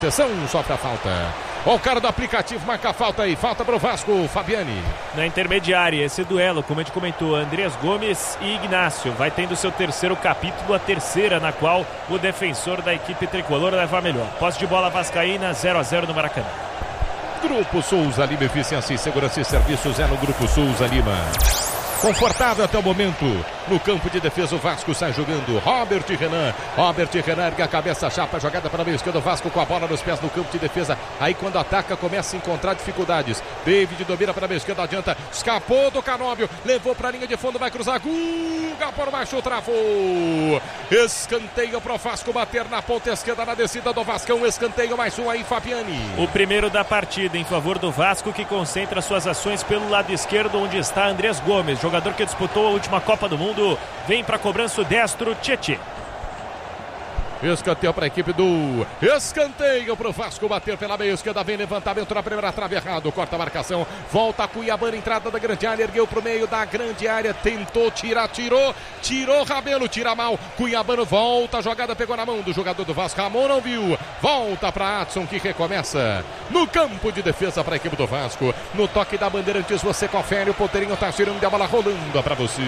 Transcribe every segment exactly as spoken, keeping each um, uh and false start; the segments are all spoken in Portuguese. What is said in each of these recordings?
Sessão, sofre a falta. Ó, o cara do aplicativo marca a falta aí. Falta pro Vasco, Fabiani. Na intermediária, esse duelo, como a gente comentou, Andreas Gomes e Ignacio. Vai tendo seu terceiro capítulo, a terceira na qual o defensor da equipe tricolor leva melhor. Posse de bola vascaína, zero a zero no Maracanã. Grupo Souza Lima, eficiência e segurança e serviços é no Grupo Souza Lima. Confortável até o momento. No campo de defesa, o Vasco sai jogando. Robert Renan. Robert Renan ergue a cabeça, chapa, jogada para a meia esquerda. O Vasco com a bola nos pés no campo de defesa. Aí quando ataca, começa a encontrar dificuldades. David domina para a meia esquerda, adianta. Escapou do Canóbio. Levou para a linha de fundo, vai cruzar. Guga por baixo, travou. Escanteio para o Vasco bater na ponta esquerda na descida do Vascão. Escanteio mais um aí, Fabiani. O primeiro da partida em favor do Vasco, que concentra suas ações pelo lado esquerdo, onde está Andreas Gomes, jogador que disputou a última Copa do Mundo. Vem para cobrança o destro, Tietê. Escanteio para a equipe do escanteio para o Vasco bater pela meia esquerda. Vem levantamento na primeira trave errado. Corta a marcação. Volta a Cuiabana, entrada da grande área. Ergueu para o meio da grande área. Tentou tirar, tirou. Tirou Rabelo, tira mal. Cuiabano volta. A jogada pegou na mão do jogador do Vasco. Ramon não viu. Volta para Adson, que recomeça no campo de defesa para a equipe do Vasco. No toque da Bandeirantes, você confere. O ponteirinho está girando e a bola rolando para você.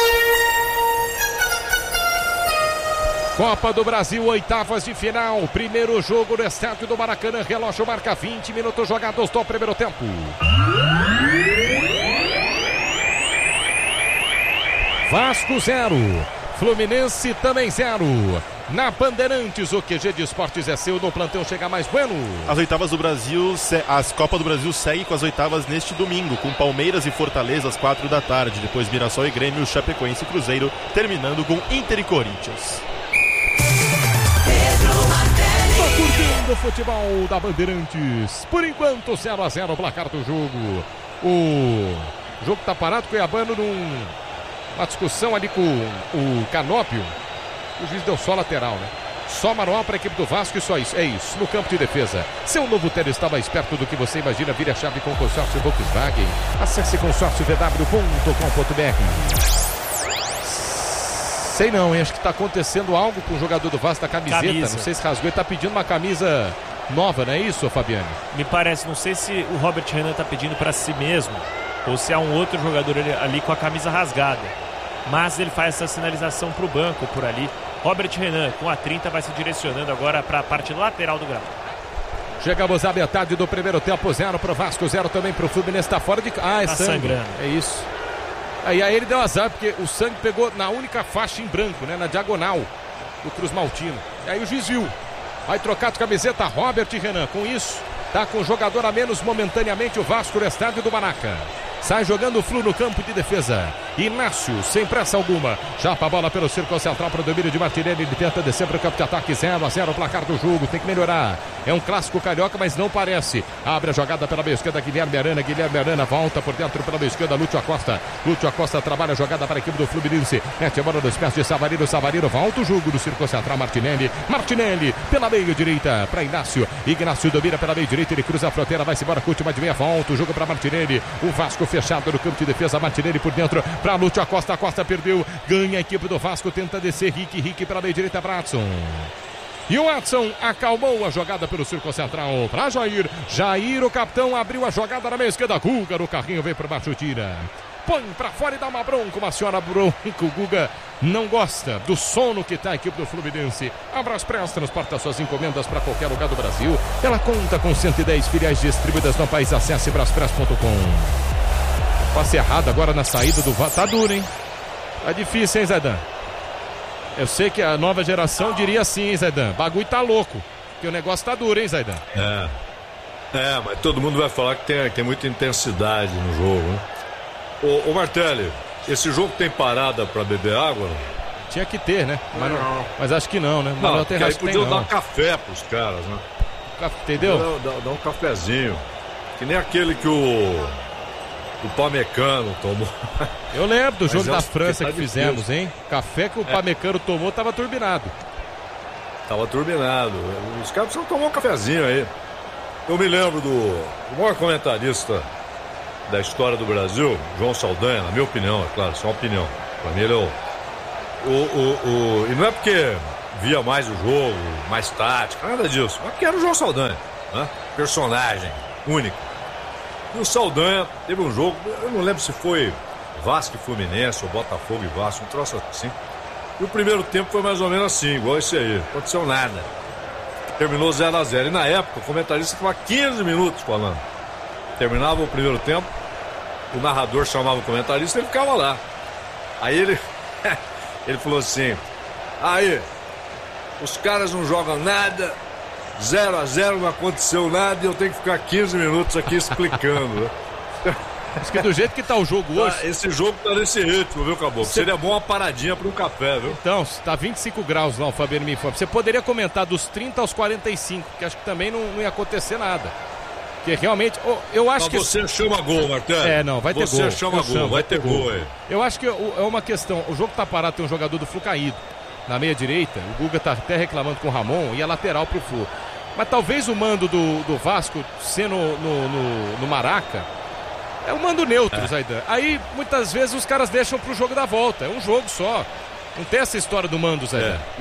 Copa do Brasil, oitavas de final. Primeiro jogo no estádio do Maracanã. Relógio marca vinte minutos jogados do primeiro tempo. Vasco zero. Fluminense também zero. Na Bandeirantes, o Q G de Esportes é seu. No plantão chega mais bueno. As oitavas do Brasil, as Copas do Brasil seguem com as oitavas neste domingo, com Palmeiras e Fortaleza às quatro da tarde. Depois Mirassol e Grêmio, Chapecoense e Cruzeiro, terminando com Inter e Corinthians. Tô curtindo o futebol da Bandeirantes. Por enquanto, zero a zero o placar do jogo. O jogo tá parado, Cuiabano num... uma discussão ali com o Canópio. O juiz deu só lateral, né? Só manual para a equipe do Vasco e só isso. É isso, no campo de defesa. Seu novo Tele está mais perto do que você imagina. Vire a chave com o consórcio Volkswagen. Acesse consórcio v w ponto com ponto b r. Sei não, hein? Acho que está acontecendo algo com o jogador do Vasco da camiseta. Camisa. Não sei se rasgou. Ele está pedindo uma camisa nova, não é isso, Fabiano? Me parece, não sei se o Robert Renan está pedindo para si mesmo ou se há um outro jogador ali com a camisa rasgada. Mas ele faz essa sinalização para o banco por ali. Robert Renan, com a trinta, vai se direcionando agora para a parte lateral do gramado. Chegamos à metade do primeiro tempo. Zero para o Vasco, zero também para o Fluminense. Está fora de... Ah, é tá sangue. Sangrando. É isso. Aí, aí ele deu azar, porque o sangue pegou na única faixa em branco, né? Na diagonal do Cruz Maltino. E aí o juiz viu. Vai trocar de camiseta Robert Renan. Com isso, tá com o jogador a menos momentaneamente o Vasco no estádio do Maraca. Sai jogando o Flu no campo de defesa. Inácio, sem pressa alguma. Chapa a bola pelo círculo central para o domínio de Martinelli. Ele tenta descer para o campo de ataque. zero a zero o placar do jogo. Tem que melhorar. É um clássico carioca, mas não parece. Abre a jogada pela meia esquerda. Guilherme Arana. Guilherme Arana volta por dentro pela meia esquerda. Lúcio Acosta. Lúcio Acosta trabalha a jogada para a equipe do Fluminense. Mete a bola nos pés de Savarino. Savarino volta o jogo do círculo central. Martinelli. Martinelli pela meia direita para Inácio. Ignacio domina pela meia direita. Ele cruza a fronteira. Vai-se embora com a última de meia. Volta o jogo para Martinelli. O Vasco fechado no campo de defesa. Martinelli por dentro para Lúcio Acosta. Acosta perdeu. Ganha a equipe do Vasco. Tenta descer. Rick. Rick pela meia direita para Adson. E o Adson acalmou a jogada pelo círculo central para Jair. Jair, o capitão, abriu a jogada na meia esquerda. Guga no carrinho, vem por baixo, tira. Põe para fora e dá uma bronca. Uma senhora bronca. O Guga não gosta do sono que está a equipe do Fluminense. A Braspress transporta suas encomendas para qualquer lugar do Brasil. Ela conta com cento e dez filiais distribuídas no país. Acesse braspress ponto com. Passe errado agora na saída do Vasco. Tá duro, hein? Tá difícil, hein, Zaidan? Eu sei que a nova geração diria assim, hein, Zaidan? Bagulho tá louco. Porque o negócio tá duro, hein, Zaidan? É. É, mas todo mundo vai falar que tem, tem muita intensidade no jogo, né? Ô, ô Martelli, esse jogo tem parada pra beber água? Tinha que ter, né? Mas, não. Não, mas acho que não, né? Não, não porque aí podiam dar café pros caras, né? Entendeu? Dá, dá, dá um cafezinho. Que nem aquele que o... O Pamecano tomou. Eu lembro do jogo Mas da que França tá que fizemos, difícil. hein? Café que o É. Pamecano tomou tava turbinado. Tava turbinado. Os caras precisam tomar um cafezinho aí. Eu me lembro do, do maior comentarista da história do Brasil, João Saldanha, na minha opinião, é claro, isso é uma opinião. Pra mim ele é o... o, o, o e não é porque via mais o jogo, mais tática, nada disso. Mas porque era o João Saldanha, né? Personagem único. E o Saldanha teve um jogo, eu não lembro se foi Vasco e Fluminense ou Botafogo e Vasco, um troço assim. E o primeiro tempo foi mais ou menos assim, igual esse aí. Não aconteceu nada. Terminou zero a zero. E na época o comentarista ficava quinze minutos falando. Terminava o primeiro tempo, o narrador chamava o comentarista e ele ficava lá. Aí ele, ele falou assim, aí, os caras não jogam nada, zero a zero, não aconteceu nada e eu tenho que ficar quinze minutos aqui explicando, né? Acho que do jeito que tá o jogo hoje... Ah, esse jogo tá nesse ritmo, viu, Caboclo? Cê... Seria bom uma paradinha para um café, viu? Então, tá vinte e cinco graus lá, o Fabiano me informa. Você poderia comentar dos trinta aos quarenta e cinco, que acho que também não, não ia acontecer nada. Porque realmente, eu acho Mas que... você chama gol, Martelo. É, não, vai ter você gol. Você chama eu gol, chamo, vai ter gol, gol aí. Eu acho que é uma questão, o jogo tá parado, tem um jogador do Flu caído na meia direita, o Guga tá até reclamando com o Ramon, e a lateral pro Flu. Mas talvez o mando do, do Vasco sendo no, no, no, no Maraca, é um mando neutro, é. Zaidan. Aí, muitas vezes, os caras deixam pro jogo da volta, é um jogo só. Não tem essa história do mando, Zaidan. É.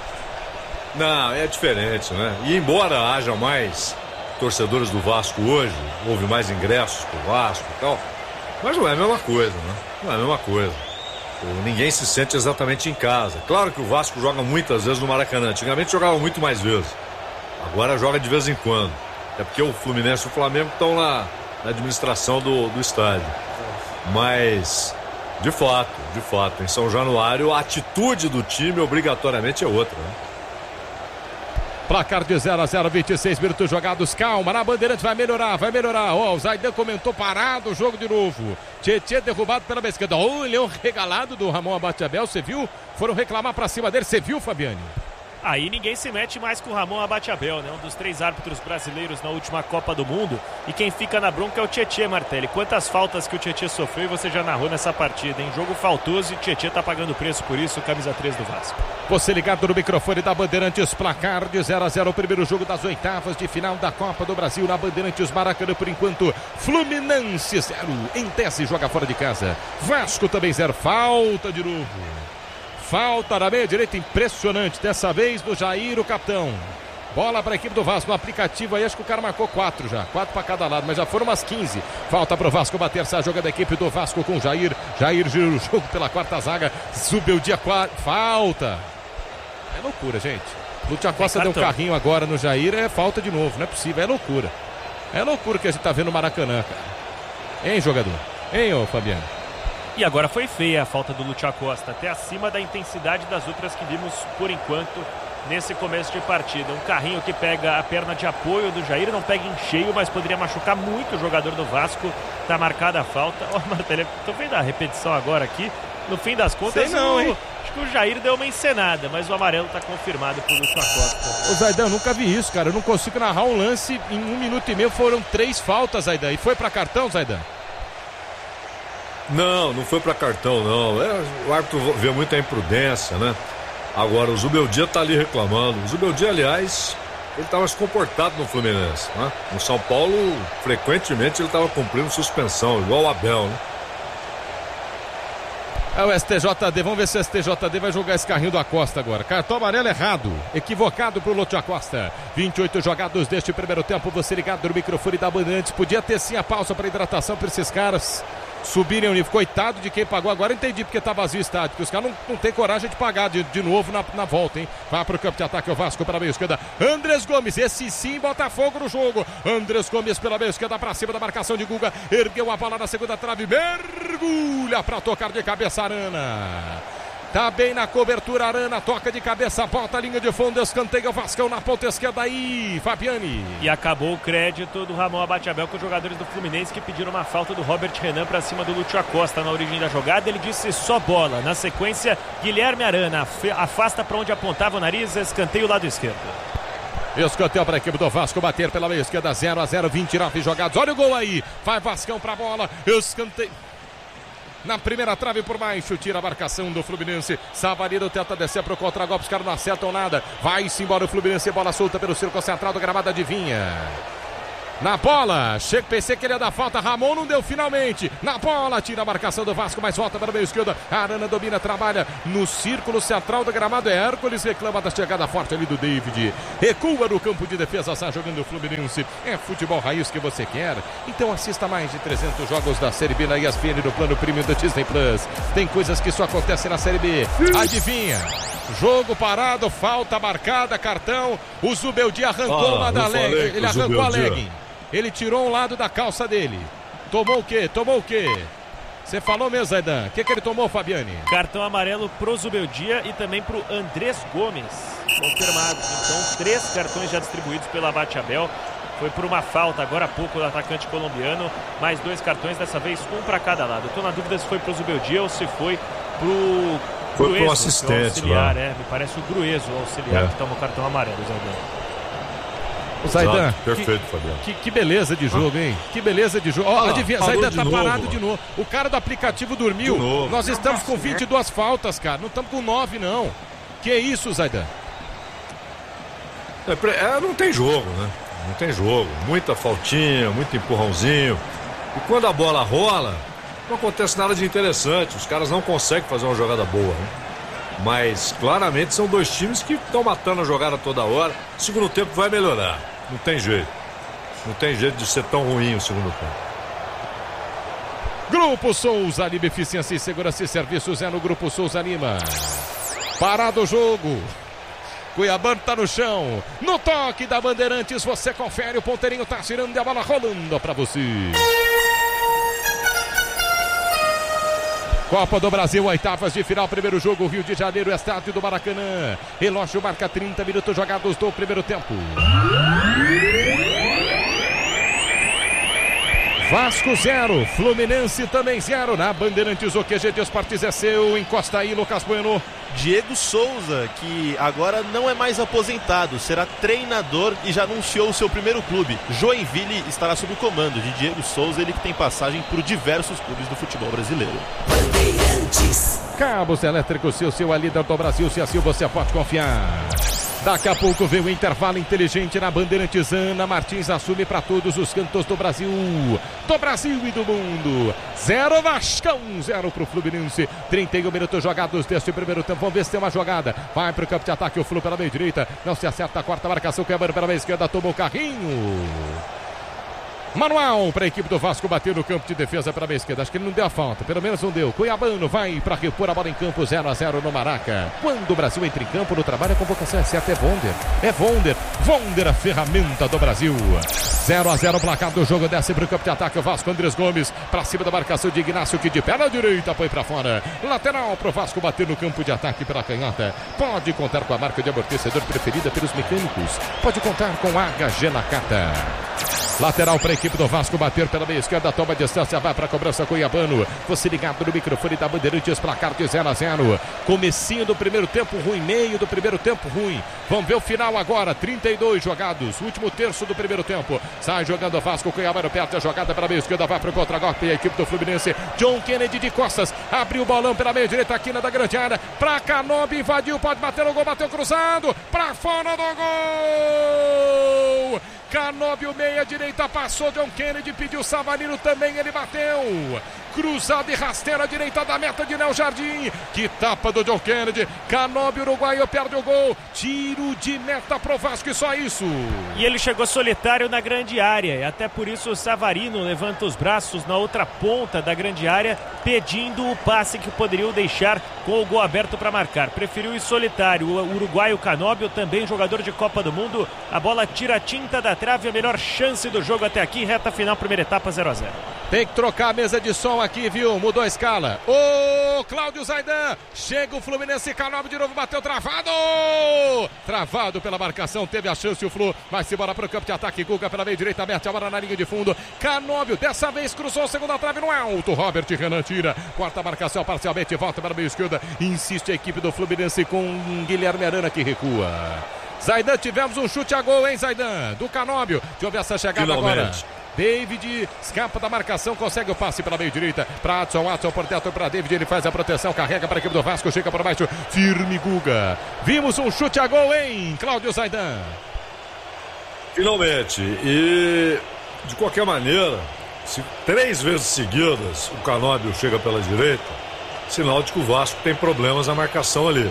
Não, é diferente, né? E embora haja mais torcedores do Vasco hoje, houve mais ingressos pro Vasco e tal, mas não é a mesma coisa, né? Não é a mesma coisa. Ninguém se sente exatamente em casa. Claro que o Vasco joga muitas vezes no Maracanã. Antigamente jogava muito mais vezes. Agora joga de vez em quando. É porque o Fluminense e o Flamengo estão na, na administração do, do estádio. Mas, de fato, de fato, em São Januário, a atitude do time obrigatoriamente é outra, né? Placar de zero a zero, vinte e seis minutos jogados. Calma, na Bandeirantes vai melhorar, vai melhorar. Ó, oh, o Zaidan comentou, parado o jogo de novo. Tietê derrubado pela esquerda. Ó, oh, o leão regalado do Ramon Abate-Abel, você viu? Foram reclamar pra cima dele, você viu, Fabiane? Aí ninguém se mete mais com o Ramon Abate-Abel, né? Um dos três árbitros brasileiros na última Copa do Mundo. E quem fica na bronca é o Tietê, Martelli. Quantas faltas que o Tietê sofreu e você já narrou nessa partida, hein? Jogo faltoso e o Tietê tá pagando preço por isso, camisa três do Vasco. Você ligado no microfone da Bandeirantes, placar de zero a zero, o primeiro jogo das oitavas de final da Copa do Brasil na Bandeirantes Maracanã, por enquanto, Fluminense zero, em tese joga fora de casa, Vasco também zero, falta de novo, falta na meia direita, impressionante, dessa vez do Jair, o capitão, bola para a equipe do Vasco, no aplicativo aí, acho que o cara marcou quatro já, quatro para cada lado, mas já foram umas quinze, falta para o Vasco bater essa jogada da equipe do Vasco com o Jair, Jair gira o jogo pela quarta zaga, subiu o dia quatro, falta. É loucura, gente. Lúcio Acosta deu um carrinho agora no Jair, é falta de novo, não é possível, é loucura. É loucura que a gente tá vendo no Maracanã, cara. Hein, jogador? Hein, ô Fabiano? E agora foi feia a falta do Lúcio Acosta, até acima da intensidade das outras que vimos por enquanto nesse começo de partida. Um carrinho que pega a perna de apoio do Jair, não pega em cheio, mas poderia machucar muito o jogador do Vasco. Tá marcada a falta. Ó, oh, Martelli, tô vendo a repetição agora aqui. No fim das contas, Sei não, o... hein? acho que o Jair deu uma encenada, mas o amarelo tá confirmado por Lúcio Acosta. Ô Zaidan, eu nunca vi isso, cara. Eu não consigo narrar um lance em um minuto e meio. Foram três faltas, Zaidan. E foi pra cartão, Zaidan? Não, não foi pra cartão, não. É, o árbitro vê muita imprudência, né? Agora, o Zubeldia tá ali reclamando. O Zubeldia, aliás, ele tava se comportado no Fluminense, né? No São Paulo, frequentemente, ele tava cumprindo suspensão, igual o Abel, né? É o S T J D, vamos ver se o S T J D vai jogar esse carrinho do Acosta agora. Cartão amarelo errado, equivocado pro Lúcio Acosta. vinte e oito jogados deste primeiro tempo, você ligado no microfone da Bandeirantes. Podia ter sim a pausa para hidratação para esses caras subirem o nível. Coitado de quem pagou agora, entendi porque tá vazio o estádio, porque os caras não, não tem coragem de pagar de, de novo na, na volta, hein? Vai pro campo de ataque o Vasco pela meia esquerda. Andrés Gomes, esse sim bota fogo no jogo. Andrés Gomes pela meia esquerda pra cima da marcação de Guga. Ergueu a bola na segunda trave, mergulha pra tocar de cabeça Arana. Tá bem na cobertura, Arana, toca de cabeça, bota a linha de fundo, escanteia o Vascão na ponta esquerda aí, Fabiane. E acabou o crédito do Ramon Abate-Abel com os jogadores do Fluminense que pediram uma falta do Robert Renan para cima do Lúcio Acosta na origem da jogada. Ele disse só bola. Na sequência, Guilherme Arana afasta para onde apontava o nariz, escanteio lado esquerdo. Escanteio para a equipe do Vasco bater pela meia esquerda, zero a zero, vinte e nove jogados. Olha o gol aí, vai Vascão para a bola, escanteio. Na primeira trave por baixo, tira a marcação do Fluminense. Savarino tenta descer pro contra-golpe, os caras não acertam nada. Vai-se embora o Fluminense, bola solta pelo círculo central do gramado, adivinha. Na bola, chega, pensei que ele ia dar falta, Ramon não deu finalmente. Na bola, tira a marcação do Vasco, mas volta para o meio esquerdo. Arana domina, trabalha no círculo central do gramado. É Hércules, reclama da chegada forte ali do David. Recua no campo de defesa, está jogando o Fluminense. É futebol raiz que você quer? Então assista mais de trezentos jogos da Série B na E S P N no plano premium da Disney Plus. Tem coisas que só acontecem na Série B. Adivinha? Jogo parado, falta marcada, cartão. O Zubeldi arrancou ah, uma da leg. Ele arrancou a leg. Ele tirou um lado da calça dele. Tomou o quê? Tomou o quê? Você falou mesmo, Zaidan. O que, que ele tomou, Fabiane? Cartão amarelo pro Zubeldia e também pro Andrés Gomes. Confirmado. Então, três cartões já distribuídos pela Abate Abel. Foi por uma falta agora há pouco do atacante colombiano. Mais dois cartões, dessa vez um para cada lado. Estou na dúvida se foi pro Zubeldia ou se foi pro Foi Grueso, pro assistente, o auxiliar, lá. é. Me parece o Grueso, o auxiliar, É. que toma o cartão amarelo, Zaidan. O Zaidan, perfeito, Fabiano. Que, que beleza de jogo, hein? Que beleza de jogo. Ó, Ah, adivinha, parou Zaidan de tá novo, parado mano. de novo. O cara do aplicativo dormiu. De novo. Nós estamos com vinte e duas faltas, cara. Não estamos com nove, não. Que isso, Zaidan? É, pre- é, não tem jogo, né? Não tem jogo. Muita faltinha, muito empurrãozinho. E quando a bola rola, não acontece nada de interessante. Os caras não conseguem fazer uma jogada boa, né? Mas claramente são dois times que estão matando a jogada toda hora. O segundo tempo vai melhorar. Não tem jeito. Não tem jeito de ser tão ruim o segundo tempo. Grupo Souza Lima, eficiência e segurança e serviços é no Grupo Souza Lima. Parado o jogo. Cuiabano tá no chão. No toque da Bandeirantes, você confere. O ponteirinho tá tirando e a bola rolando pra você. Copa do Brasil, oitavas de final, primeiro jogo, Rio de Janeiro, estádio do Maracanã. Relógio marca trinta minutos jogados do primeiro tempo. Vasco zero, Fluminense também zero. Na Bandeirantes, o Q G de Esportes é seu. Encosta aí, Lucas Bueno. Diego Souza, que agora não é mais aposentado, será treinador e já anunciou o seu primeiro clube. Joinville estará sob o comando de Diego Souza, ele que tem passagem por diversos clubes do futebol brasileiro. Cabos elétricos, seu, seu é líder do Brasil, se assim você pode confiar. Daqui a pouco vem o intervalo inteligente na Bandeirantes. Ana Martins assume para todos os cantos do Brasil. Do Brasil e do mundo. Zero Vascão, zero pro Fluminense. trinta e um minutos jogados deste primeiro tempo. Vamos ver se tem uma jogada. Vai pro campo de ataque o Flu pela meia direita. Não se acerta a quarta marcação. Quebra pela meia esquerda. Tomou o carrinho. Manual para a equipe do Vasco, bateu no campo de defesa para a meia esquerda. Acho que ele não deu a falta, pelo menos não deu. Cuiabano vai para repor a bola em campo, zero a zero no Maraca. Quando o Brasil entra em campo, no trabalho, a convocação é certa, é Vonder. É Vonder. Vonder, a ferramenta do Brasil. zero a zero, placar do jogo, desce para o campo de ataque. O Vasco, Andrés Gomes, para cima da marcação de Ignacio, que de perna direita põe para fora. Lateral para o Vasco bater no campo de ataque pela canhota. Pode contar com a marca de amortecedor preferida pelos mecânicos. Pode contar com a H G Nakata. Lateral para a equipe do Vasco bater pela meia esquerda, toma a distância, vai para a cobrança Cuiabano. Você ligado no microfone da Bandeirantes, placar de zero a zero. Comecinho do primeiro tempo ruim, meio do primeiro tempo ruim. Vamos ver o final agora, trinta e dois jogados, último terço do primeiro tempo. Sai jogando o Vasco, Cuiabano perde a jogada pela meia esquerda, vai para o contra-golpe a equipe do Fluminense. John Kennedy de costas, abriu o bolão pela meia direita aqui na da grande área. Para Canobi, invadiu, pode bater no gol, bateu cruzado, para fora do gol. Canóbio, meia direita, passou John Kennedy, pediu Savarino também, ele bateu. Cruzado e rasteira à direita da meta de Léo Jardim. Que tapa do John Kennedy. Canóbio, uruguaio, perde o gol. Tiro de meta pro Vasco e só isso. E ele chegou solitário na grande área. E até por isso o Savarino levanta os braços na outra ponta da grande área, pedindo o passe que poderiam deixar com o gol aberto para marcar. Preferiu ir solitário. O uruguaio Canóbio, também jogador de Copa do Mundo. A bola tira a tinta da trave, a melhor chance do jogo até aqui. Reta final, primeira etapa, zero a zero. Tem que trocar a mesa de som aqui, viu? Mudou a escala. Ô, Cláudio Zaidan. Chega o Fluminense, Canóbio de novo, bateu travado. Travado pela marcação, teve a chance o Flu. Vai-se embora para o campo de ataque. Guga pela meia direita, mete a bola na linha de fundo. Canóbio, dessa vez cruzou a segunda trave no alto. Robert Renan tira. Quarta marcação parcialmente, volta para a meia esquerda. Insiste a equipe do Fluminense com Guilherme Arana que recua. Zaidan, tivemos um chute a gol, hein, Zaidan? Do Canóbio. Deixa eu ver essa chegada Finalmente. agora. David escapa da marcação, consegue o passe pela meia direita para Adson, Adson por dentro para David, ele faz a proteção, carrega para a equipe do Vasco, chega por baixo, firme Guga. Vimos um chute a gol, hein, Cláudio Zaidan? Finalmente. E De qualquer maneira, se três vezes seguidas o Canóbio chega pela direita, sinal de que o Vasco tem problemas na marcação ali.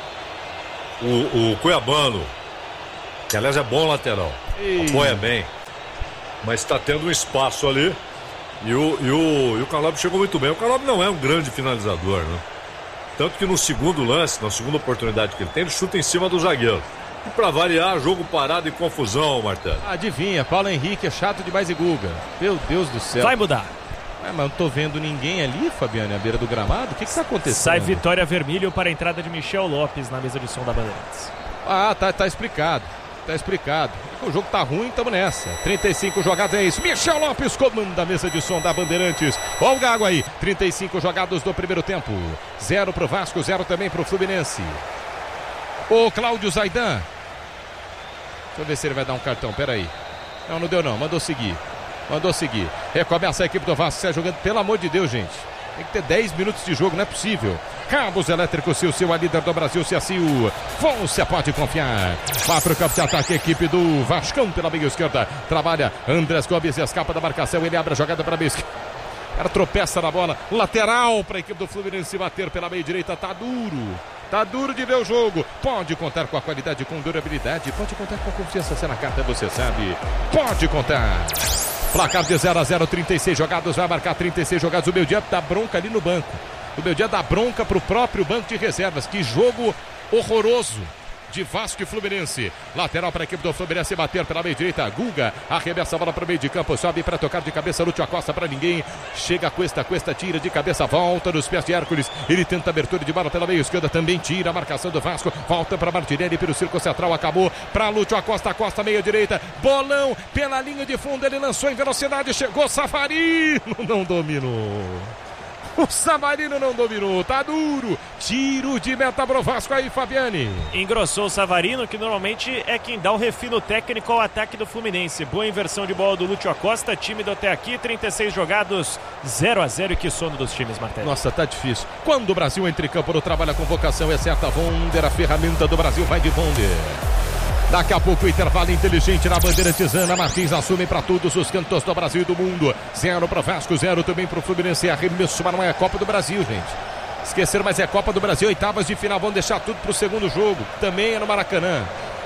O, o Cuiabano, que aliás é bom lateral, Ei. apoia bem, mas está tendo um espaço ali e o, e o, e o Canóbio chegou muito bem. O Canóbio não é um grande finalizador, né? Tanto que no segundo lance, na segunda oportunidade que ele tem, ele chuta em cima do zagueiro. E pra variar, jogo parado e confusão, Martelo. Adivinha, Paulo Henrique é chato demais e Guga. Meu Deus do céu. Vai mudar. É, mas não tô vendo ninguém ali, Fabiano, à beira do gramado. O que que tá acontecendo? Sai Vitória Vermelho para a entrada de Michel Lopes na mesa de som da Bandeirantes. Ah, tá, tá explicado. Tá explicado. O jogo tá ruim, tamo nessa. trinta e cinco jogadas, é isso. Michel Lopes comanda a mesa de som da Bandeirantes. Olha o Gago aí. trinta e cinco jogados do primeiro tempo. Zero pro Vasco, zero também pro Fluminense. O Cláudio Zaidan. Deixa eu ver se ele vai dar um cartão, peraí. Não, não deu não, mandou seguir. Mandou seguir. Recomeça a equipe do Vasco, sai jogando. Pelo amor de Deus, gente. Tem que ter dez minutos de jogo, não é possível. Cabos Elétricos, se o seu, a líder do Brasil, se assim o você pode confiar. Vai para o campo de ataque, a equipe do Vascão pela meia esquerda. Trabalha Andrés Gomes, escapa da marcação, ele abre a jogada para a meia esquerda. O cara tropeça na bola. Lateral para a equipe do Fluminense bater pela meia direita, tá duro. Tá duro de ver o jogo. Pode contar com a qualidade, com durabilidade. Pode contar com a confiança, se é na carta, você sabe. Pode contar. Placar de zero a zero, trinta e seis jogados. Vai marcar trinta e seis jogados. O meu dia dá bronca ali no banco. O meu dia dá bronca pro próprio banco de reservas. Que jogo horroroso de Vasco e Fluminense. Lateral para a equipe do Fluminense bater pela meia direita. Guga arremessa a bola para o meio de campo. Sobe para tocar de cabeça. Lúcio Acosta para ninguém. Chega a Cuesta. Cuesta tira de cabeça. Volta nos pés de Hércules. Ele tenta abertura de bola pela meia esquerda. Também tira a marcação do Vasco. Volta para Martinelli pelo círculo central. Acabou para Lúcio Acosta. Acosta meia direita. Bolão pela linha de fundo. Ele lançou em velocidade. Chegou Savarino. Não dominou. O Savarino não dominou, tá duro. Tiro de meta pro Vasco aí, Fabiane. Engrossou o Savarino, que normalmente é quem dá o refino técnico ao ataque do Fluminense. Boa inversão de bola do Lúcio Acosta, tímido até aqui, trinta e seis jogados, zero a zero. E que sono dos times, Martelo. Nossa, tá difícil. Quando o Brasil entra em campo no trabalho, a convocação é certa. Vonder, a ferramenta do Brasil vai de Vonder. Daqui a pouco o intervalo inteligente na Bandeirantes. Ana Martins assume para todos os cantos do Brasil e do mundo. Zero para Vasco, zero também para o Fluminense. Arremesso, mas não é a Copa do Brasil, gente. Esqueceram, mas é Copa do Brasil, oitavas de final. Vão deixar tudo para o segundo jogo. Também é no Maracanã.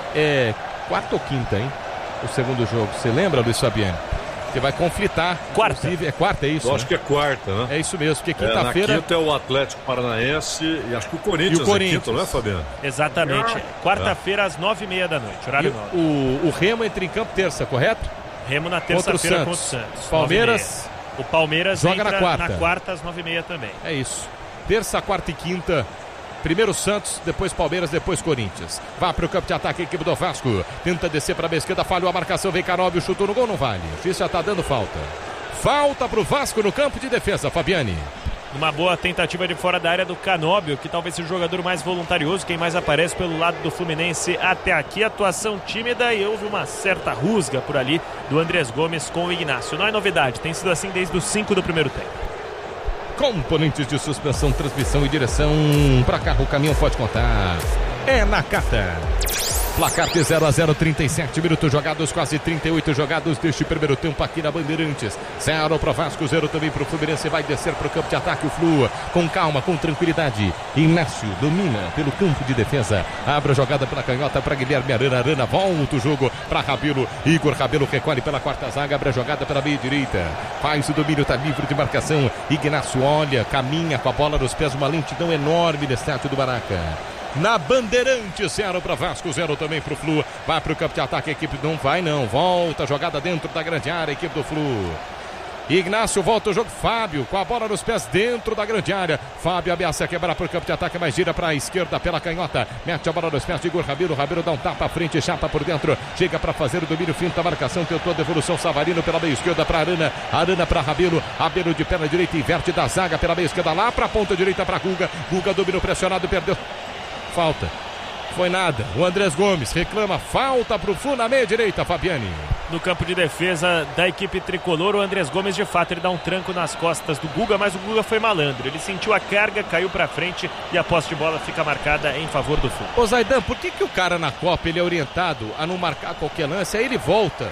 É quarta ou quinta, hein? O segundo jogo. Você lembra, Luiz Fabiano? Que vai conflitar. Quarta. É quarta, é isso? Eu né? acho que é quarta, né? É isso mesmo, porque É, quinta-feira. na quinta é o Atlético Paranaense e acho que o Corinthians, E o Corinthians. é quinta, não é, Fabiano? Exatamente. Quarta-feira, às nove e meia da noite, E horário nove. o, o Remo entra em campo terça, correto? Remo na Contra o terça-feira Santos. contra o Santos. Palmeiras nove e meia. O Palmeiras joga entra na quarta. na quarta às nove e meia também. É isso. Terça, quarta e quinta. Primeiro Santos, depois Palmeiras, depois Corinthians. Vai para o campo de ataque, a equipe do Vasco. Tenta descer para a esquerda, falhou a marcação, vem Canóbio, chutou no gol, não vale. O juiz já está dando falta. Falta para o Vasco no campo de defesa, Fabiane. Uma boa tentativa de fora da área do Canóbio, que talvez seja o jogador mais voluntarioso, quem mais aparece pelo lado do Fluminense até aqui. Atuação tímida e houve uma certa rusga por ali do Andrés Gomes com o Ignacio. Não é novidade, tem sido assim desde os cinco do primeiro tempo. Componentes de suspensão, transmissão e direção. Para carro, o caminhão pode contar. É na Cata. Placar de zero a zero, trinta e sete minutos jogados, quase trinta e oito jogados deste primeiro tempo aqui na Bandeirantes. Zero para o Vasco, zero também para o Fluminense. Vai descer para o campo de ataque o Flu. Com calma, com tranquilidade. Inácio domina pelo campo de defesa. Abre a jogada pela canhota para Guilherme Arana. Arana volta o jogo para Rabelo. Igor Rabelo recolhe pela quarta zaga. Abre a jogada pela meia direita. Faz o domínio, está livre de marcação. Ignacio olha, caminha com a bola nos pés. Uma lentidão enorme no estádio do Maraca. Na Bandeirante, zero para Vasco, zero também para o Flu. Vai para o campo de ataque, a equipe não vai não. Volta a jogada dentro da grande área, a equipe do Flu. Ignacio volta o jogo, Fábio com a bola nos pés dentro da grande área. Fábio ameaça quebrar para o campo de ataque, mas gira para a esquerda pela canhota. Mete a bola nos pés de Igor Rabelo. Rabelo dá um tapa à frente, chapa por dentro. Chega para fazer o domínio, finta a marcação. Tentou a devolução, Savarino pela meia esquerda para Arana. Arana para Rabelo. Rabelo de perna direita, inverte da zaga pela meia esquerda lá para a ponta direita para Guga. Guga dominou pressionado, perdeu. Falta. Foi nada. O Andrés Gomes reclama falta para o Flu na meia direita, Fabiane. No campo de defesa da equipe tricolor, o Andrés Gomes, de fato, ele dá um tranco nas costas do Guga, mas o Guga foi malandro. Ele sentiu a carga, caiu para frente e a posse de bola fica marcada em favor do Flu. Ô Zaidan, por que que o cara na Copa ele é orientado a não marcar qualquer lance? Aí ele volta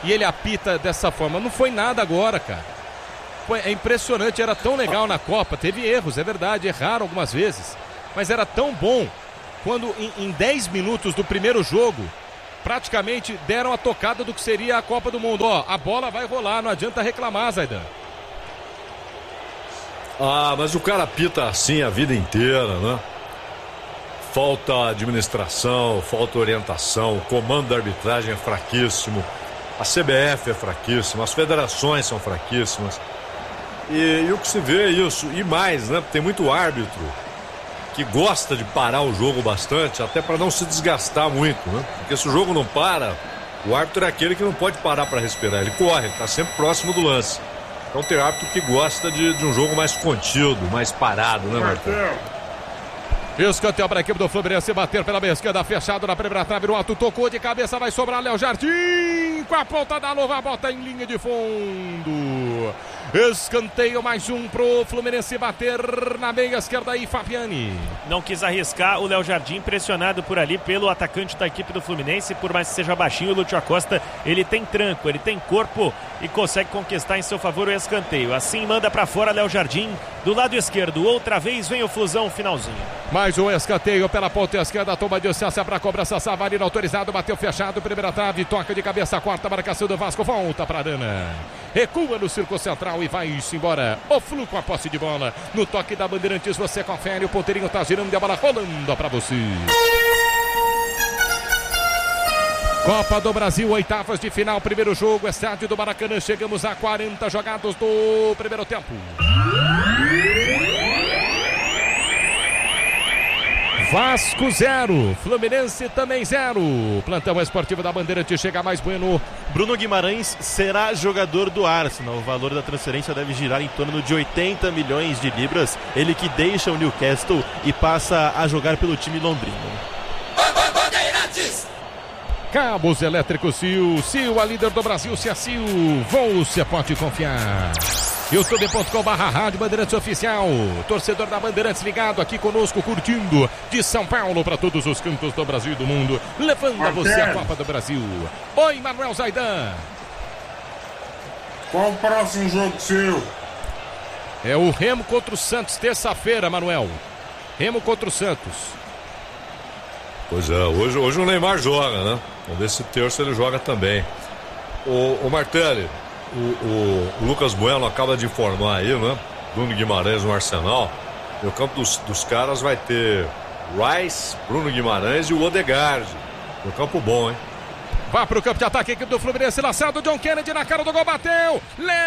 e ele apita dessa forma. Não foi nada agora, cara. Foi, é impressionante, era tão legal na Copa. Teve erros, é verdade, erraram algumas vezes. Mas era tão bom quando em, em dez minutos do primeiro jogo, praticamente deram a tocada do que seria a Copa do Mundo. Ó, a bola vai rolar, não adianta reclamar, Zaidan. Ah, mas o cara apita assim a vida inteira, né? Falta administração, falta orientação, o comando da arbitragem é fraquíssimo, a C B F é fraquíssima, as federações são fraquíssimas. E, e o que se vê é isso, e mais, né? Tem muito árbitro que gosta de parar o jogo bastante, até para não se desgastar muito, né? Porque se o jogo não para, o árbitro é aquele que não pode parar para respirar, ele corre, ele tá sempre próximo do lance. Então tem árbitro que gosta de, de um jogo mais contido, mais parado, né, Marcelo? Escanteio para a equipe do Fluminense, bater pela meia esquerda, fechado na primeira trave, no alto, tocou de cabeça, vai sobrar Léo Jardim, com a ponta da luva, bota em linha de fundo. Escanteio mais um pro Fluminense bater na meia esquerda aí, Fabiani. Não quis arriscar o Léo Jardim, pressionado por ali pelo atacante da equipe do Fluminense, por mais que seja baixinho, o Lúcio Acosta, ele tem tranco, ele tem corpo e consegue conquistar em seu favor o escanteio. Assim manda para fora Léo Jardim, do lado esquerdo, outra vez vem o Flusão, finalzinho. Mais um escanteio pela ponta esquerda, toma de distância para a cobrança, Savarino autorizado, bateu fechado, primeira trave, toca de cabeça, quarta marcação do Vasco, volta para Arana. Recua no círculo central e vai-se embora. O Flu com a posse de bola. No toque da Bandeirantes você confere. O ponteirinho tá girando e a bola rolando para você. Copa do Brasil, oitavas de final, primeiro jogo, estádio do Maracanã. Chegamos a quarenta jogados do primeiro tempo. Vasco zero, Fluminense também zero. Plantão esportivo da Bandeirante chega mais bueno. Bruno Guimarães será jogador do Arsenal. O valor da transferência deve girar em torno de oitenta milhões de libras. Ele que deixa o Newcastle e passa a jogar pelo time londrino. Cabos elétricos Sil, Sil, a líder do Brasil, se é Sil, você pode confiar. youtube ponto com barra rádio Bandeirantes Oficial. Torcedor da Bandeirantes ligado aqui conosco, curtindo de São Paulo para todos os cantos do Brasil e do mundo, levando a você a Copa do Brasil. Oi, Manuel Zaidan. Qual o próximo jogo seu? É o Remo contra o Santos, terça-feira, Manuel. Remo contra o Santos. Pois é, hoje, hoje o Neymar joga, né? Vamos ver se terça ele joga também. O, o Martelli, o, o, o Lucas Bueno acaba de informar aí, né? Bruno Guimarães no Arsenal. No campo dos, dos caras vai ter Rice, Bruno Guimarães e o Odegaard. No campo bom, hein? Vai pro campo de ataque, equipe do Fluminense, lançado, John Kennedy na cara do gol, bateu.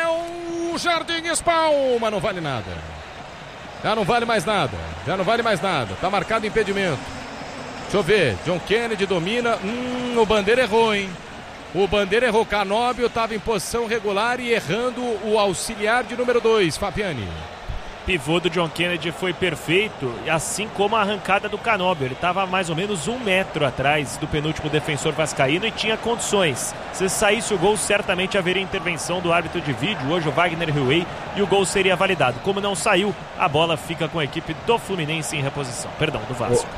Léo Jardim espalma, não vale nada. Já não vale mais nada, já não vale mais nada. Tá marcado impedimento. Deixa eu ver, John Kennedy domina, hum, o Bandeira errou, hein? O Bandeira errou, Canóbio estava em posição regular e errando o auxiliar de número dois, Fabiani. Pivô do John Kennedy foi perfeito, assim como a arrancada do Canóbio. Ele estava mais ou menos um metro atrás do penúltimo defensor vascaíno e tinha condições. Se saísse o gol, certamente haveria intervenção do árbitro de vídeo, hoje o Wagner Huey, e o gol seria validado. Como não saiu, a bola fica com a equipe do Fluminense em reposição. Perdão, do Vasco.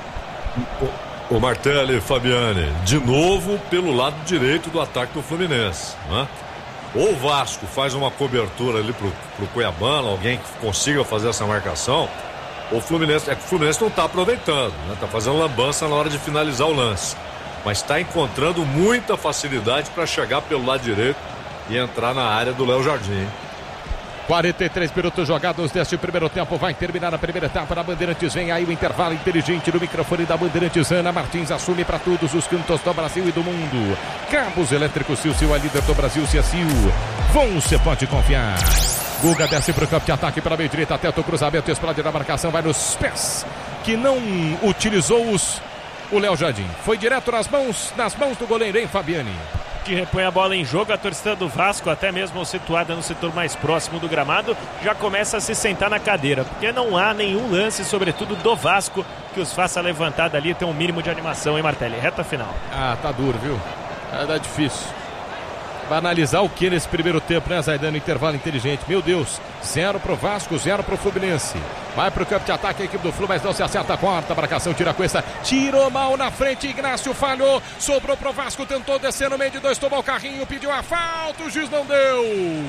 O, o Martelli, Fabiani, de novo pelo lado direito do ataque do Fluminense, né? Ou o Vasco faz uma cobertura ali pro, pro Cuiabano, alguém que consiga fazer essa marcação, ou o Fluminense, é que o Fluminense não tá aproveitando, né? Tá fazendo lambança na hora de finalizar o lance, mas está encontrando muita facilidade para chegar pelo lado direito e entrar na área do Léo Jardim. quarenta e três minutos jogados deste primeiro tempo. Vai terminar a primeira etapa da Bandeirantes. Vem aí o intervalo inteligente no microfone da Bandeirantes. Ana Martins assume para todos os cantos do Brasil e do mundo. Cabos elétricos Sil, Sil, a líder do Brasil, se é Sil. Você pode confiar. Guga desce para o campo de ataque pela meia direita. Tenta o cruzamento, explode na marcação. Vai nos pés, que não utilizou os o Léo Jardim. Foi direto nas mãos, nas mãos do goleiro, hein, Fabiani? Que repõe a bola em jogo, a torcida do Vasco, até mesmo situada no setor mais próximo do gramado, já começa a se sentar na cadeira, porque não há nenhum lance, sobretudo do Vasco, que os faça levantar dali e ter um mínimo de animação, hein, Martelli? Reta final. Ah, tá duro, viu? É, tá difícil. Vai analisar o que nesse primeiro tempo, né, Zaidan? Intervalo inteligente. Meu Deus, zero pro Vasco, zero pro Fluminense. Vai pro campo de ataque a equipe do Flu, mas não se acerta. Corta a marcação, tira a costa. Tirou mal na frente, Ignacio falhou. Sobrou pro Vasco, tentou descer no meio de dois, tomou o carrinho, pediu a falta, o juiz não deu.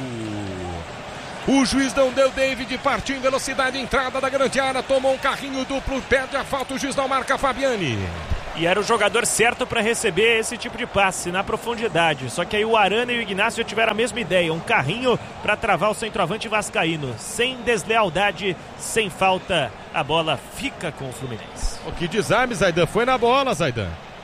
O juiz não deu, David partiu em velocidade, entrada da grande área, tomou um carrinho duplo, perde a falta, o juiz não marca, Fabiani. E era o jogador certo para receber esse tipo de passe na profundidade. Só que aí o Arana e o Ignacio tiveram a mesma ideia. Um carrinho para travar o centroavante vascaíno. Sem deslealdade, sem falta, a bola fica com o Fluminense. O que desarme, Zaidan. Foi na bola, Zaidan.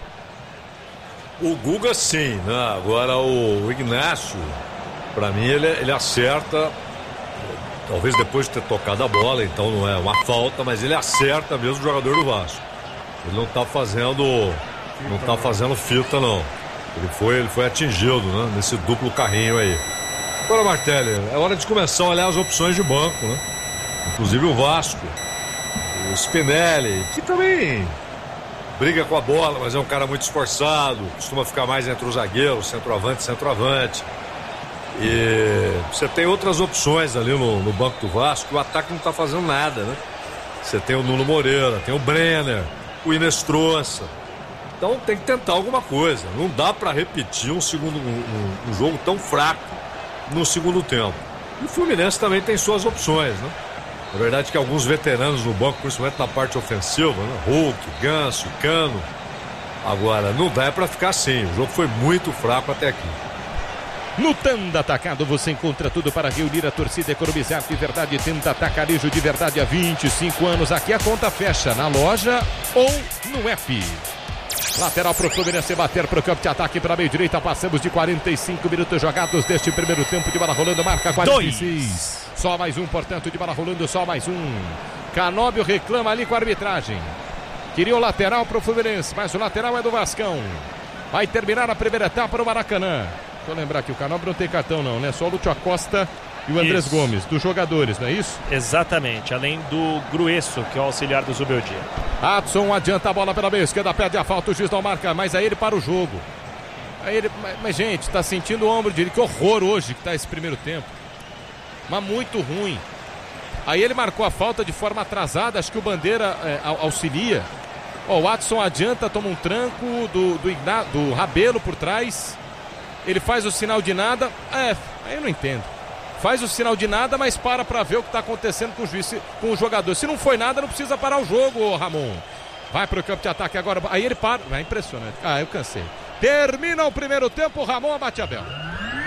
O Guga sim, né? Agora o Ignacio, para mim ele, ele acerta. Talvez depois de ter tocado a bola, então não é uma falta, mas ele acerta mesmo o jogador do Vasco. Ele não tá fazendo não tá fazendo fita, não. Ele foi, ele foi atingido, né? Nesse duplo carrinho aí. Agora, Martelli, é hora de começar a olhar as opções de banco, né? Inclusive o Vasco, o Spinelli, que também briga com a bola, mas é um cara muito esforçado, costuma ficar mais entre os zagueiros, centroavante, centroavante. E você tem outras opções ali no, no banco do Vasco, o ataque não tá fazendo nada, né? Você tem o Nuno Moreira, tem o Brenner, o Inestrosa. Então tem que tentar alguma coisa. Não dá para repetir um segundo um, um jogo tão fraco no segundo tempo. E o Fluminense também tem suas opções, né? Na verdade que alguns veteranos no banco, principalmente na parte ofensiva, né? Hulk, Ganso, Cano. Agora, não dá para ficar assim. O jogo foi muito fraco até aqui. No Tenda Atacado você encontra tudo para reunir a torcida, economizar de verdade. Tenda Atacarejo de verdade há vinte e cinco anos. Aqui a conta fecha na loja ou no app. Lateral pro Fluminense bater pro campo de ataque para meio direita. Passamos de quarenta e cinco minutos jogados deste primeiro tempo de bola rolando. Marca quarenta e seis. Dois. Só mais um, portanto, de bola rolando, só mais um. Canóbio reclama ali com a arbitragem. Queria o lateral pro Fluminense, mas o lateral é do Vascão. Vai terminar a primeira etapa no Maracanã. Deixa eu lembrar que o Canóbio não tem cartão não, né? Só o Lúcio Acosta e o Andrés isso. Gomes, dos jogadores, não é isso? Exatamente, além do Grueso, que é o auxiliar do Zubeldia. Adson adianta a bola pela meia esquerda, perde a falta, o juiz não marca, mas aí ele para o jogo. Aí ele, mas, mas gente, tá sentindo o ombro dele, que horror hoje que tá esse primeiro tempo. Mas muito ruim. Aí ele marcou a falta de forma atrasada, acho que o Bandeira é, auxilia. Ó, o Adson adianta, toma um tranco do, do, Igna, do Rabelo por trás. Ele faz o sinal de nada. É, aí eu não entendo. Faz o sinal de nada, mas para pra ver o que tá acontecendo com o juiz, com o jogador. Se não foi nada, não precisa parar o jogo, Ramon. Vai pro campo de ataque agora. Aí ele para. É impressionante. Ah, eu cansei. Termina o primeiro tempo, Ramon abate a Bela.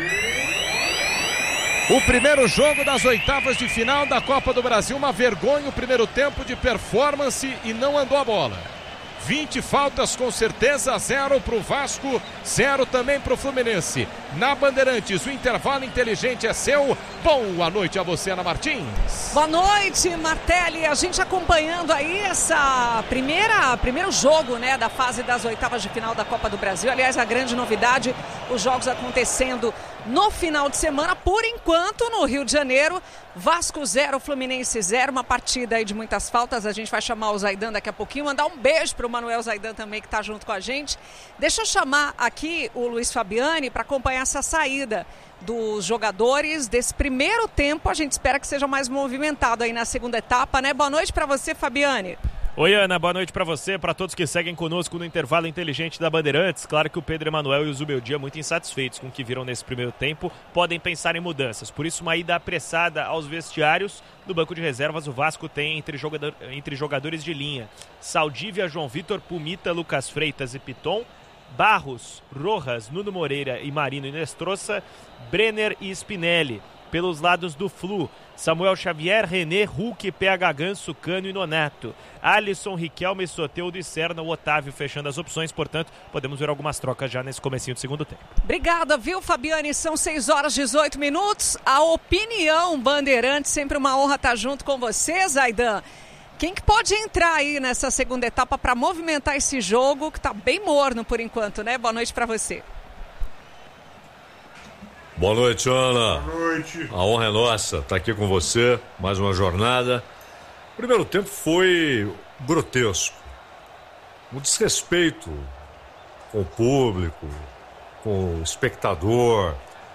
O primeiro jogo das oitavas de final da Copa do Brasil. Uma vergonha o primeiro tempo de performance e não andou a bola. vinte faltas com certeza, zero pro Vasco, zero também pro Fluminense. Na Bandeirantes, o intervalo inteligente é seu. Boa noite a você, Ana Martins. Boa noite, Martelli. A gente acompanhando aí essa primeira, primeiro jogo, né, da fase das oitavas de final da Copa do Brasil. Aliás, a grande novidade, os jogos acontecendo no final de semana, por enquanto, no Rio de Janeiro. Vasco zero, Fluminense zero, uma partida aí de muitas faltas. A gente vai chamar o Zaidan daqui a pouquinho, mandar um beijo para o Manuel Zaidan também, que está junto com a gente. Deixa eu chamar aqui o Luiz Fabiani para acompanhar essa saída dos jogadores desse primeiro tempo. A gente espera que seja mais movimentado aí na segunda etapa, né? Boa noite para você, Fabiani. Oi, Ana, boa noite para você, para todos que seguem conosco no intervalo inteligente da Bandeirantes. Claro que o Pedro Emanuel e o Zubeldia, muito insatisfeitos com o que viram nesse primeiro tempo, podem pensar em mudanças. Por isso, uma ida apressada aos vestiários. No banco de reservas, o Vasco tem entre, jogador, entre jogadores de linha Saldívia, João Vitor, Pumita, Lucas Freitas e Piton, Barros, Rojas, Nuno Moreira e Marino Inestrosa, Brenner e Spinelli. Pelos lados do Flu, Samuel Xavier, René, Hulk, P H Ganso, Cano e Nonato. Alisson, Riquelme, Soteldo e Serna, o Otávio fechando as opções. Portanto, podemos ver algumas trocas já nesse comecinho do segundo tempo. Obrigada, viu, Fabiane? São seis horas e dezoito minutos. A opinião Bandeirante, sempre uma honra estar junto com você, Zaidan. Quem que pode entrar aí nessa segunda etapa para movimentar esse jogo que está bem morno por enquanto, né? Boa noite para você. Boa noite, Ana. Boa noite. A honra é nossa estar aqui com você, mais uma jornada. O primeiro tempo foi grotesco. Um desrespeito com o público, com o espectador.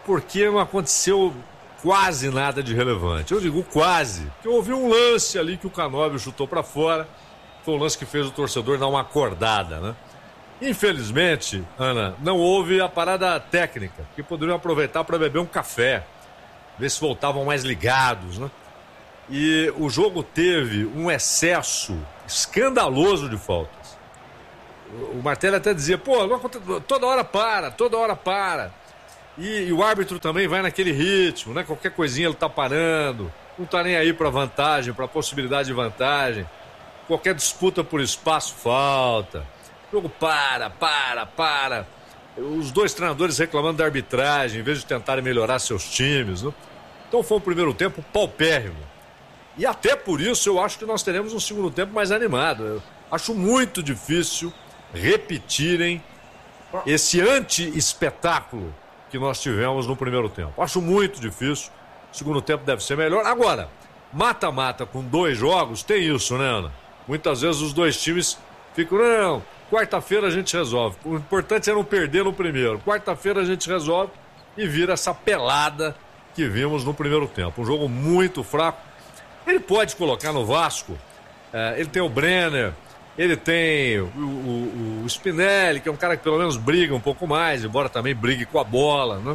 porque não aconteceu quase nada de relevante. Eu digo quase, porque houve um lance ali que o Canóbio chutou para fora, foi um lance que fez o torcedor dar uma acordada, né? Infelizmente, Ana, não houve a parada técnica, que poderiam aproveitar para beber um café, ver se voltavam mais ligados, né? E o jogo teve um excesso escandaloso de faltas. O Martelli até dizia, pô, toda hora para, toda hora para. E, e o árbitro também vai naquele ritmo, né? Qualquer coisinha ele tá parando, não tá nem aí para vantagem, para possibilidade de vantagem. Qualquer disputa por espaço, falta. O jogo para, para, para. Os dois treinadores reclamando da arbitragem, em vez de tentarem melhorar seus times, né? Então foi um primeiro tempo paupérrimo. E até por isso eu acho que nós teremos um segundo tempo mais animado. Eu acho muito difícil repetirem esse anti-espetáculo que nós tivemos no primeiro tempo. Acho muito difícil. O segundo tempo deve ser melhor. Agora, mata-mata com dois jogos, tem isso, né, Ana? Muitas vezes os dois times ficam, não, quarta-feira a gente resolve. O importante é não perder no primeiro. Quarta-feira a gente resolve e vira essa pelada que vimos no primeiro tempo. Um jogo muito fraco. Ele pode colocar no Vasco, é, ele tem o Brenner, ele tem o, o, o Spinelli, que é um cara que pelo menos briga um pouco mais, embora também brigue com a bola, né?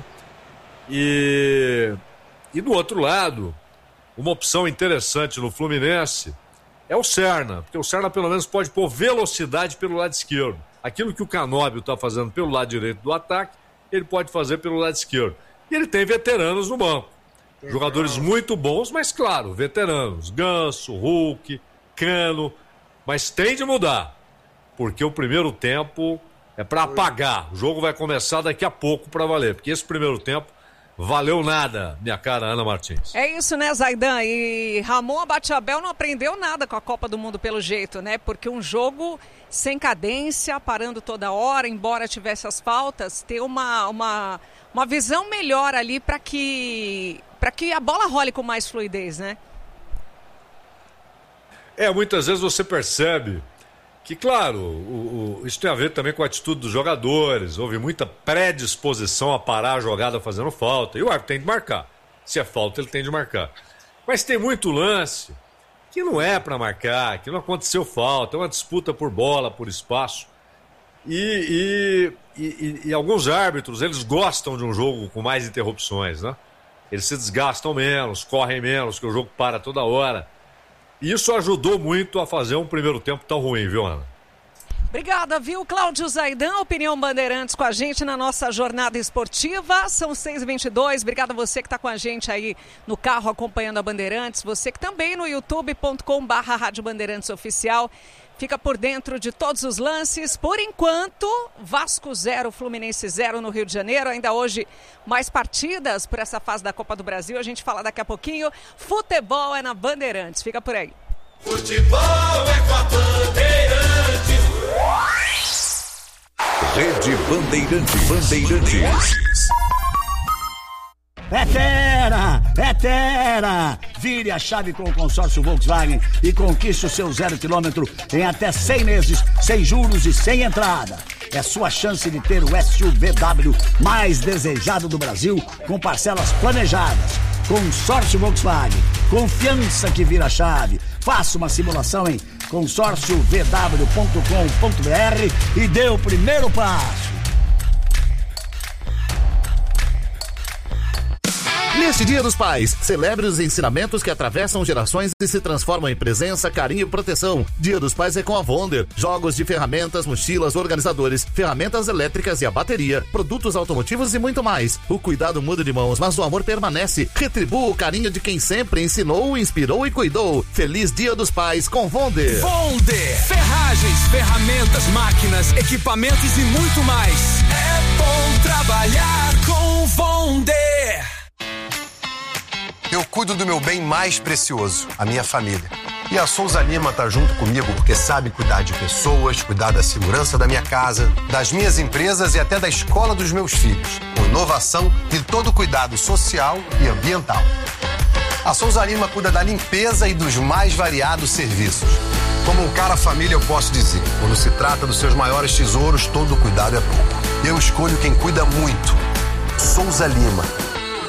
E, e do outro lado, uma opção interessante no Fluminense é o Serna, porque o Serna pelo menos pode pôr velocidade pelo lado esquerdo. Aquilo que o Canóbio está fazendo pelo lado direito do ataque, ele pode fazer pelo lado esquerdo. E ele tem veteranos no banco. Jogadores muito bons, mas claro, veteranos. Ganso, Hulk, Cano. Mas tem de mudar, porque o primeiro tempo é para apagar. O jogo vai começar daqui a pouco para valer, porque esse primeiro tempo valeu nada, minha cara Ana Martins. É isso, né, Zaidan? E Ramon Abateabel não aprendeu nada com a Copa do Mundo pelo jeito, né? Porque um jogo sem cadência, parando toda hora, embora tivesse as faltas, ter uma, uma, uma visão melhor ali para que, para que a bola role com mais fluidez, né? É, muitas vezes você percebe que, claro, o, o, isso tem a ver também com a atitude dos jogadores. Houve muita predisposição a parar a jogada fazendo falta. E o árbitro tem de marcar. Se é falta, ele tem de marcar. Mas tem muito lance que não é para marcar, que não aconteceu falta. É uma disputa por bola, por espaço. E, e, e, e alguns árbitros, eles gostam de um jogo com mais interrupções, né? Eles se desgastam menos, correm menos, que o jogo para toda hora. E isso ajudou muito a fazer um primeiro tempo tão ruim, viu, Ana? Obrigada, viu? Cláudio Zaidan, Opinião Bandeirantes com a gente na nossa jornada esportiva. São seis e vinte e dois. Obrigada a você que está com a gente aí no carro acompanhando a Bandeirantes. Você que também no youtube ponto com barra Rádio Bandeirantes Oficial. Fica por dentro de todos os lances. Por enquanto, Vasco zero, Fluminense zero no Rio de Janeiro. Ainda hoje, mais partidas por essa fase da Copa do Brasil. A gente fala daqui a pouquinho. Futebol é na Bandeirantes. Fica por aí. Futebol é com a Bandeirantes. Rede Bandeirantes. Bandeirantes. É Tera! É Tera! Vire a chave com o consórcio Volkswagen e conquiste o seu zero quilômetro em até cem meses, sem juros e sem entrada. É sua chance de ter o S U V W mais desejado do Brasil, com parcelas planejadas. Consórcio Volkswagen. Confiança que vira chave. Faça uma simulação em consórcio v w ponto com ponto b r e dê o primeiro passo. Neste Dia dos Pais, celebre os ensinamentos que atravessam gerações e se transformam em presença, carinho e proteção. Dia dos Pais é com a Wonder. Jogos de ferramentas, mochilas, organizadores, ferramentas elétricas e a bateria, produtos automotivos e muito mais. O cuidado muda de mãos, mas o amor permanece. Retribua o carinho de quem sempre ensinou, inspirou e cuidou. Feliz Dia dos Pais com Wonder. Wonder. Ferragens, ferramentas, máquinas, equipamentos e muito mais. É bom trabalhar com Wonder. Eu cuido do meu bem mais precioso, a minha família. E a Souza Lima tá junto comigo porque sabe cuidar de pessoas, cuidar da segurança da minha casa, das minhas empresas e até da escola dos meus filhos, com inovação e todo cuidado social e ambiental. A Souza Lima cuida da limpeza e dos mais variados serviços. Como um cara família, eu posso dizer, quando se trata dos seus maiores tesouros, todo cuidado é pouco. Eu escolho quem cuida muito. Souza Lima.